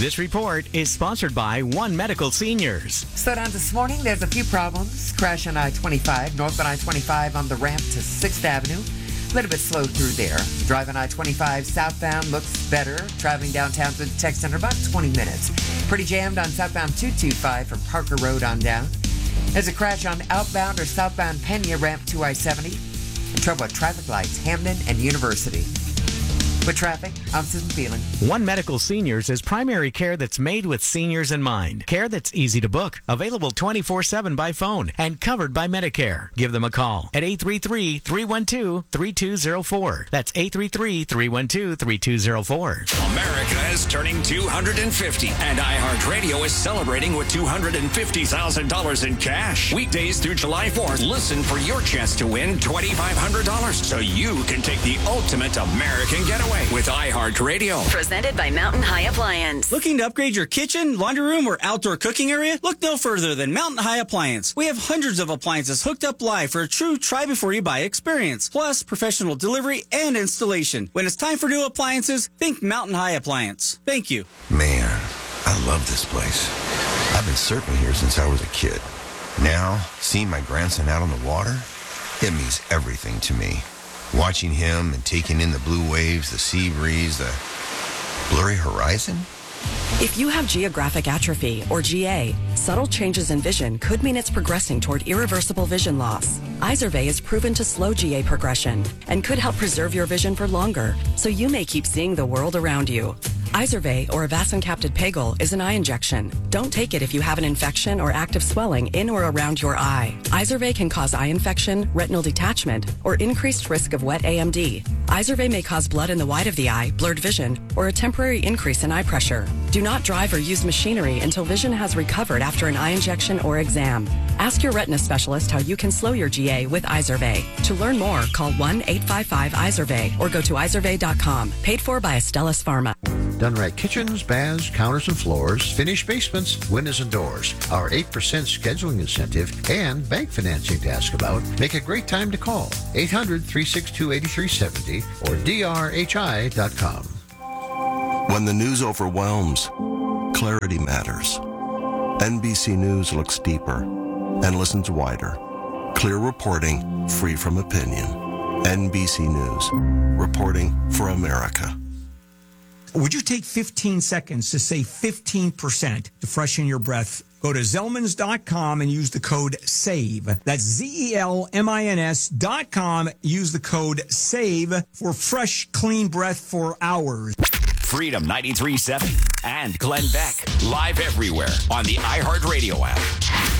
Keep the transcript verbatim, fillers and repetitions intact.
This report is sponsored by One Medical Seniors. Slowed down this morning. There's a few problems. Crash on I twenty-five, northbound I twenty-five on the ramp to sixth Avenue. A little bit slow through there. Driving I twenty-five southbound looks better. Traveling downtown to the tech center about twenty minutes. Pretty jammed on southbound two twenty-five from Parker Road on down. There's a crash on outbound or southbound Pena ramp to I seventy. Trouble at traffic lights, Hamden and University. With traffic, I'm Susan Phelan. One Medical Seniors is primary care that's made with seniors in mind. Care that's easy to book, available twenty-four seven by phone, and covered by Medicare. Give them a call at eight three three, three one two, three two zero four. That's eight three three, three one two, three two zero four. America is turning two hundred fifty, and iHeartRadio is celebrating with two hundred fifty thousand dollars in cash. Weekdays through July fourth, listen for your chance to win twenty-five hundred dollars so you can take the ultimate American getaway with iHeartRadio. Presented by Mountain High Appliance. Looking to upgrade your kitchen, laundry room, or outdoor cooking area? Look no further than Mountain High Appliance. We have hundreds of appliances hooked up live for a true try-before-you-buy experience, plus professional delivery and installation. When it's time for new appliances, think Mountain High Appliance. Thank you. Man, I love this place. I've been surfing here since I was a kid. Now, seeing my grandson out on the water, it means everything to me. Watching him and taking in the blue waves, the sea breeze, the blurry horizon. If you have geographic atrophy, or G A, subtle changes in vision could mean it's progressing toward irreversible vision loss. Izervay is proven to slow G A progression and could help preserve your vision for longer, so you may keep seeing the world around you. Izervay, or avacincaptad pegol, is an eye injection. Don't take it if you have an infection or active swelling in or around your eye. Izervay can cause eye infection, retinal detachment, or increased risk of wet A M D. Izervay may cause blood in the white of the eye, blurred vision, or a temporary increase in eye pressure. Do not drive or use machinery until vision has recovered after an eye injection or exam. Ask your retina specialist how you can slow your G A with Izervay. To learn more, call one eight five five Izervay or go to izervay dot com. Paid for by Astellas Pharma. Done right kitchens, baths, counters and floors, finished basements, windows and doors. Our eight percent scheduling incentive and bank financing to ask about make a great time to call. eight hundred, three six two, eight three seven zero or d r h i dot com. When the news overwhelms, clarity matters. N B C News looks deeper and listens wider. Clear reporting, free from opinion. N B C News, reporting for America. Would you take fifteen seconds to save fifteen percent to freshen your breath? Go to Zelmans dot com and use the code SAVE. That's Z E L M I N S dot com. Use the code SAVE for fresh, clean breath for hours. Freedom ninety-three point seven and Glenn Beck. Live everywhere on the iHeartRadio app.